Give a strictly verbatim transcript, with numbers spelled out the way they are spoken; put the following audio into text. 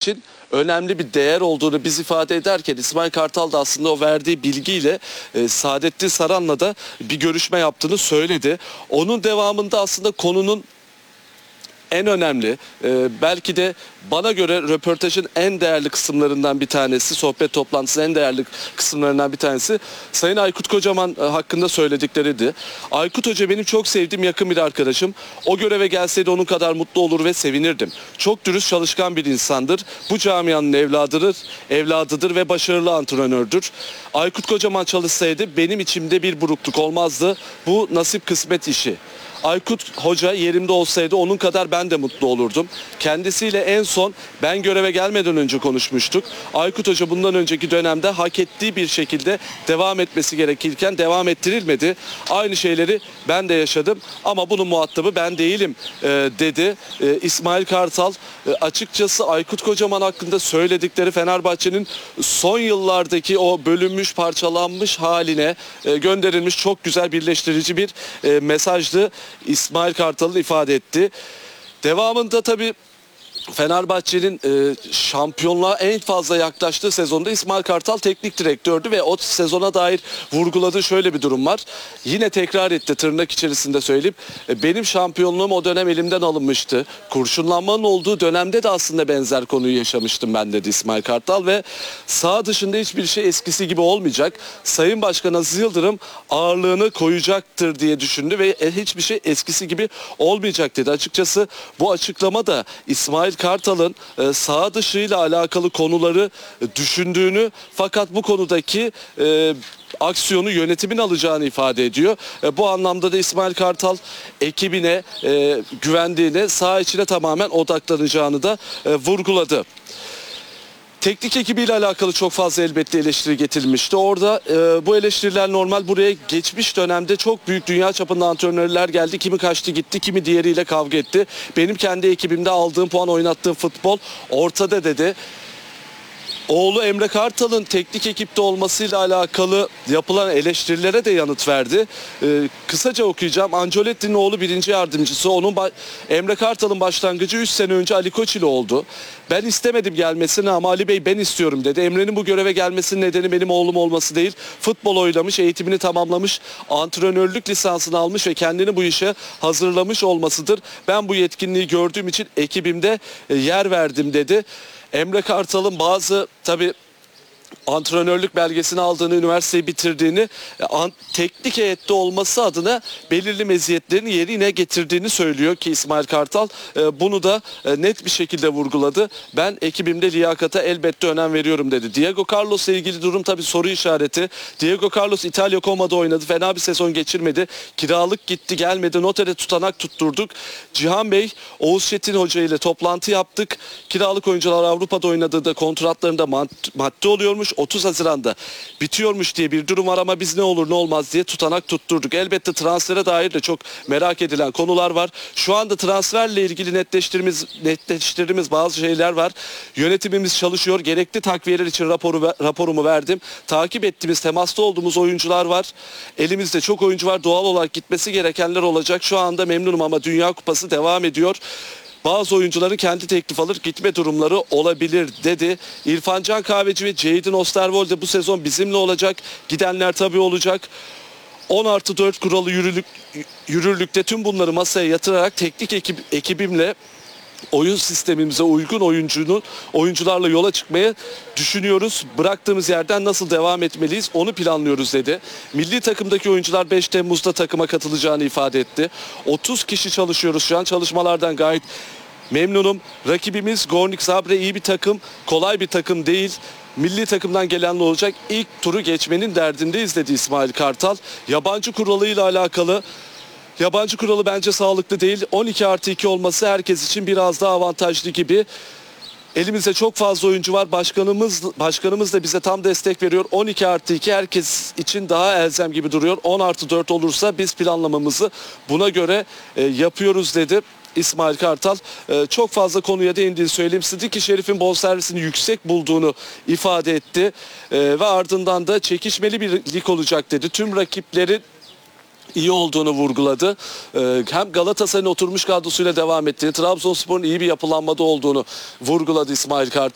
için önemli bir değer olduğunu biz ifade ederken İsmail Kartal da aslında o verdiği bilgiyle e, Saadettin Saran'la da bir görüşme yaptığını söyledi. Onun devamında aslında konunun en önemli, e, belki de bana göre röportajın en değerli kısımlarından bir tanesi, sohbet toplantısının en değerli kısımlarından bir tanesi Sayın Aykut Kocaman e, hakkında söyledikleriydi. Aykut Hoca benim çok sevdiğim yakın bir arkadaşım. O göreve gelseydi onun kadar mutlu olur ve sevinirdim. Çok dürüst, çalışkan bir insandır. Bu camianın evladıdır, evladıdır ve başarılı antrenördür. Aykut Kocaman çalışsaydı benim içimde bir burukluk olmazdı. Bu nasip kısmet işi. Aykut Hoca yerimde olsaydı onun kadar ben de mutlu olurdum. Kendisiyle en son ben göreve gelmeden önce konuşmuştuk. Aykut Hoca bundan önceki dönemde hak ettiği bir şekilde devam etmesi gerekirken devam ettirilmedi. Aynı şeyleri ben de yaşadım ama bunun muhatabı ben değilim e, dedi. E, İsmail Kartal e, açıkçası Aykut Kocaman hakkında söyledikleri Fenerbahçe'nin son yıllardaki o bölünmüş, parçalanmış haline e, gönderilmiş çok güzel birleştirici bir e, mesajdı. İsmail Kartal'ı ifade etti. Devamında tabii Fenerbahçe'nin e, şampiyonluğa en fazla yaklaştığı sezonda İsmail Kartal teknik direktördü ve o sezona dair vurguladığı şöyle bir durum var. Yine tekrar etti, tırnak içerisinde söyleyip e, benim şampiyonluğum o dönem elimden alınmıştı. Kurşunlanmanın olduğu dönemde de aslında benzer konuyu yaşamıştım ben dedi İsmail Kartal ve sağ dışında hiçbir şey eskisi gibi olmayacak. Sayın Başkan Aziz Yıldırım ağırlığını koyacaktır diye düşündü ve e, hiçbir şey eskisi gibi olmayacak dedi. Açıkçası bu açıklama da İsmail Kartal'ın e, sağ dışıyla alakalı konuları e, düşündüğünü fakat bu konudaki e, aksiyonu yönetimin alacağını ifade ediyor. E, bu anlamda da İsmail Kartal ekibine e, güvendiğini, saha içine tamamen odaklanacağını da e, vurguladı. Teknik ekibiyle alakalı çok fazla elbette eleştiri getirilmişti. Orada e, bu eleştiriler normal. Buraya geçmiş dönemde çok büyük dünya çapında antrenörler geldi. Kimi kaçtı gitti, kimi diğeriyle kavga etti. Benim kendi ekibimde aldığım puan, oynattığım futbol ortada dedi. Oğlu Emre Kartal'ın teknik ekipte olmasıyla alakalı yapılan eleştirilere de yanıt verdi. Ee, kısaca okuyacağım. Ancelotti'nin oğlu birinci yardımcısı. Onun Emre Kartal'ın başlangıcı üç sene önce Ali Koç ile oldu. Ben istemedim gelmesini ama Ali Bey ben istiyorum dedi. Emre'nin bu göreve gelmesinin nedeni benim oğlum olması değil. Futbol oynamış, eğitimini tamamlamış, antrenörlük lisansını almış ve kendini bu işe hazırlamış olmasıdır. Ben bu yetkinliği gördüğüm için ekibimde yer verdim dedi. Emre Kartal'ın bazı tabii antrenörlük belgesini aldığını, üniversiteyi bitirdiğini, an, teknik heyette olması adına belirli meziyetlerini yerine getirdiğini söylüyor ki İsmail Kartal e, bunu da e, net bir şekilde vurguladı. Ben ekibimde liyakata elbette önem veriyorum dedi. Diego Carlos'la ilgili durum tabii soru işareti. Diego Carlos İtalya Coma'da oynadı. Fena bir sezon geçirmedi. Kiralık gitti gelmedi. Notere tutanak tutturduk. Cihan Bey, Oğuz Çetin Hoca ile toplantı yaptık. Kiralık oyuncular Avrupa'da oynadığında kontratlarında mad- madde oluyormuş. otuz Haziran'da bitiyormuş diye bir durum var ama biz ne olur ne olmaz diye tutanak tutturduk. Elbette transfere dair de çok merak edilen konular var. Şu anda transferle ilgili netleştirdiğimiz, netleştirdiğimiz bazı şeyler var. Yönetimimiz çalışıyor. Gerekli takviyeler için raporu, raporumu verdim. Takip ettiğimiz, temasta olduğumuz oyuncular var. Elimizde çok oyuncu var. Doğal olarak gitmesi gerekenler olacak. Şu anda memnunum ama Dünya Kupası devam ediyor. Bazı oyuncuların kendi teklif alır gitme durumları olabilir dedi. İrfan Can Kahveci ve Jadon Osterwolde bu sezon bizimle olacak. Gidenler tabii olacak. on artı dört kuralı yürürlük, yürürlükte tüm bunları masaya yatırarak teknik ekip, ekibimle oyun sistemimize uygun oyuncunun oyuncularla yola çıkmaya düşünüyoruz. Bıraktığımız yerden nasıl devam etmeliyiz onu planlıyoruz dedi. Milli takımdaki oyuncular beş Temmuz'da takıma katılacağını ifade etti. otuz kişi çalışıyoruz şu an. Çalışmalardan gayet memnunum. Rakibimiz Gornik Zabrze iyi bir takım, kolay bir takım değil. Milli takımdan gelenle olacak. İlk turu geçmenin derdindeyiz dedi İsmail Kartal. Yabancı kuralıyla alakalı Yabancı kuralı bence sağlıklı değil. on iki artı iki olması herkes için biraz daha avantajlı gibi. Elimizde çok fazla oyuncu var. Başkanımız başkanımız da bize tam destek veriyor. on iki artı iki herkes için daha elzem gibi duruyor. on artı dört olursa biz planlamamızı buna göre e, yapıyoruz dedi. İsmail Kartal e, çok fazla konuya değindiğini söyleyeyim. Sıdiki Şerif'in bonservisini yüksek bulduğunu ifade etti. E, ve ardından da çekişmeli bir lig olacak dedi. Tüm rakiplerin iyi olduğunu vurguladı. Ee, hem Galatasaray'ın oturmuş kadrosuyla devam ettiğini, Trabzonspor'un iyi bir yapılanmada olduğunu vurguladı İsmail Kartal.